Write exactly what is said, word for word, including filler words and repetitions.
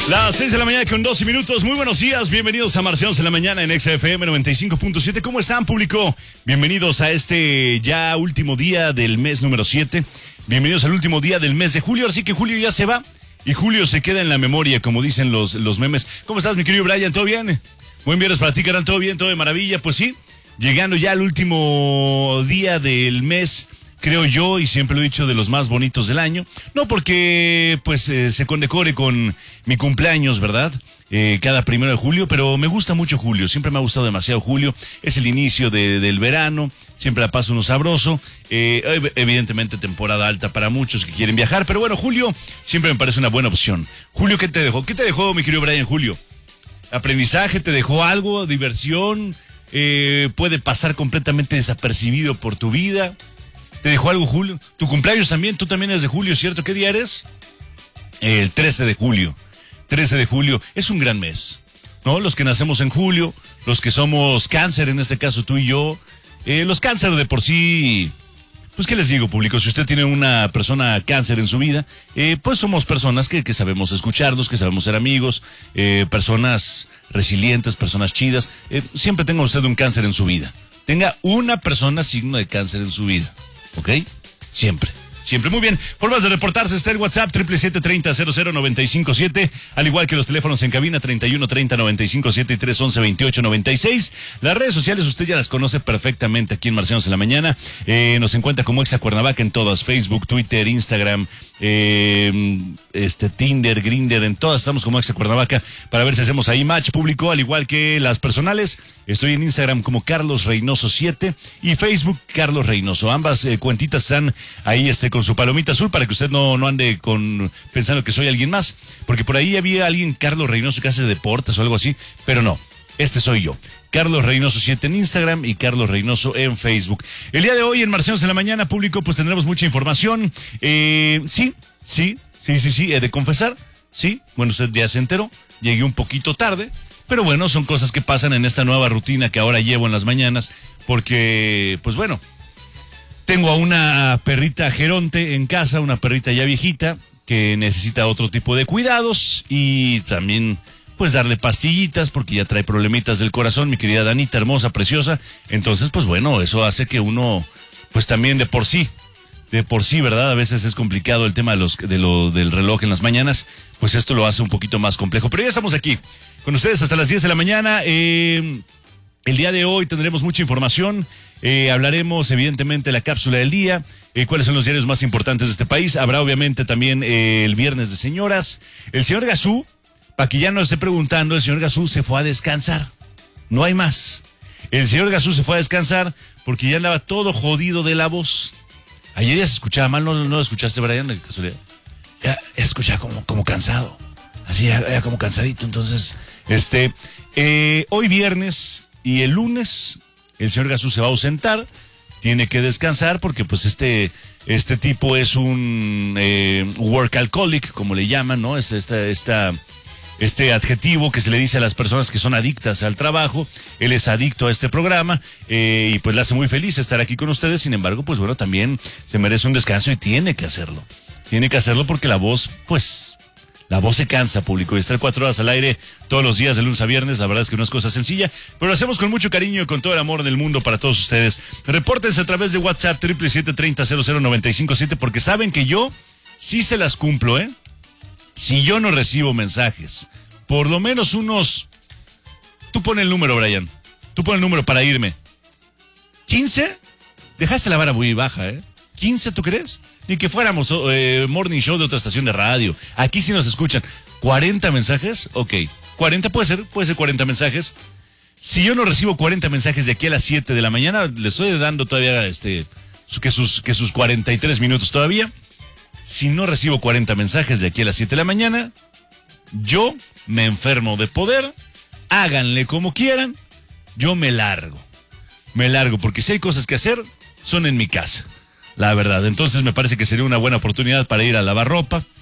Las seis de la mañana con doce minutos. Muy buenos días, bienvenidos a Marcianos en la Mañana en X F M noventa y cinco punto siete. ¿Cómo están, público? Bienvenidos a este ya último día del mes número siete. Bienvenidos al último día del mes de julio. Así que julio ya se va y julio se queda en la memoria, como dicen los, los memes. ¿Cómo estás, mi querido Brian? ¿Todo bien? Buen viernes para ti, carnal. ¿Todo bien? ¿Todo de maravilla? Pues sí, llegando ya al último día del mes, creo yo, y siempre lo he dicho, de los más bonitos del año. No porque pues eh, se condecore con mi cumpleaños, ¿verdad? Eh, cada primero de julio, pero me gusta mucho julio. Siempre me ha gustado demasiado julio. Es el inicio de, del verano. Siempre la paso uno sabroso. Eh, evidentemente temporada alta para muchos que quieren viajar. Pero bueno, julio siempre me parece una buena opción. Julio, ¿qué te dejó? ¿Qué te dejó, mi querido Brian, julio? ¿Aprendizaje? ¿Te dejó algo? ¿Diversión? Eh, ¿Puede pasar completamente desapercibido por tu vida? ¿Te dejó algo, Julio? Tu cumpleaños también, tú también eres de julio, ¿cierto? ¿Qué día eres? El trece de julio. trece de julio, es un gran mes, ¿no? Los que nacemos en julio, los que somos cáncer, en este caso tú y yo, eh, los cáncer de por sí, pues qué les digo, público, si usted tiene una persona cáncer en su vida, eh, pues somos personas que, que sabemos escucharnos, que sabemos ser amigos, eh, personas resilientes, personas chidas. Eh, siempre tenga usted un cáncer en su vida. Tenga una persona signo de cáncer en su vida. ¿Ok? Siempre. Siempre. Muy bien. Formas de reportarse. Está el WhatsApp triple siete treinta cero cero noventa y cinco siete. Al igual que los teléfonos en cabina treinta y uno treinta noventa y cinco siete y tres once veintiocho noventa y seis. Las redes sociales usted ya las conoce perfectamente aquí en Marcianos en la Mañana. Eh, nos encuentra como Exa Cuernavaca en todas. Facebook, Twitter, Instagram, eh, este Tinder, Grindr, en todas estamos como Exa Cuernavaca para ver si hacemos ahí match, público, al igual que las personales. Estoy en Instagram como Carlos Reynoso siete y Facebook Carlos Reynoso. Ambas eh, cuentitas están ahí este con su palomita azul para que usted no, no ande con pensando que soy alguien más, porque por ahí había alguien, Carlos Reynoso, que hace deportes o algo así, pero no, este soy yo. Carlos Reynoso siete en Instagram y Carlos Reynoso en Facebook. El día de hoy en Marcianos en la Mañana, público, pues tendremos mucha información. Eh, sí, sí, sí, sí, sí, he de confesar, sí, bueno, usted ya se enteró, llegué un poquito tarde, pero bueno, son cosas que pasan en esta nueva rutina que ahora llevo en las mañanas, porque, pues bueno, tengo a una perrita geronte en casa, una perrita ya viejita, que necesita otro tipo de cuidados y también pues darle pastillitas porque ya trae problemitas del corazón, mi querida Danita, hermosa, preciosa. Entonces, pues bueno, eso hace que uno, pues también de por sí, de por sí, ¿verdad? A veces es complicado el tema de los, de lo, del reloj en las mañanas, pues esto lo hace un poquito más complejo. Pero ya estamos aquí con ustedes hasta las diez de la mañana. Eh, el día de hoy tendremos mucha información. Eh, hablaremos evidentemente de la cápsula del día, eh, cuáles son los diarios más importantes de este país. Habrá obviamente también eh, el viernes de señoras. El señor Gazú, para que ya no esté preguntando, el señor Gazú se fue a descansar. No hay más. El señor Gazú se fue a descansar porque ya andaba todo jodido de la voz. Ayer ya se escuchaba mal, ¿no, no lo escuchaste, Brian, de casualidad? Ya, ya escuchaba como, como cansado. Así, ya, ya como cansadito. Entonces, este, eh, hoy viernes y el lunes el señor Gazú se va a ausentar, tiene que descansar porque pues este, este tipo es un eh, workaholic, como le llaman, ¿no? Es esta, esta, este adjetivo que se le dice a las personas que son adictas al trabajo. Él es adicto a este programa eh, y pues le hace muy feliz estar aquí con ustedes. Sin embargo, pues bueno, también se merece un descanso y tiene que hacerlo. Tiene que hacerlo porque la voz, pues... La voz se cansa, público, y estar cuatro horas al aire todos los días de lunes a viernes, la verdad es que no es cosa sencilla, pero lo hacemos con mucho cariño y con todo el amor del mundo para todos ustedes. Repórtense a través de WhatsApp triple siete treinta cero cero noventa y cinco siete porque saben que yo sí se las cumplo, ¿eh? Si yo no recibo mensajes, por lo menos unos... Tú pon el número, Brian, tú pon el número para irme. ¿quince? Dejaste la vara muy baja, ¿eh? ¿quince tú crees? Ni que fuéramos eh, morning show de otra estación de radio. Aquí sí nos escuchan. ¿cuarenta mensajes? Ok. ¿cuarenta puede ser? Puede ser cuarenta mensajes. Si yo no recibo cuarenta mensajes de aquí a las siete de la mañana, le estoy dando todavía este que sus, que sus cuarenta y tres minutos todavía. Si no recibo cuarenta mensajes de aquí a las siete de la mañana, yo me enfermo de poder. Háganle como quieran. Yo me largo. Me largo porque si hay cosas que hacer, son en mi casa. La verdad, entonces me parece que sería una buena oportunidad para ir a lavar ropa,